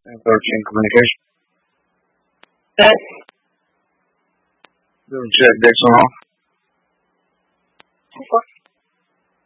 13 communication. Set. Doing check, Dixon off. Okay.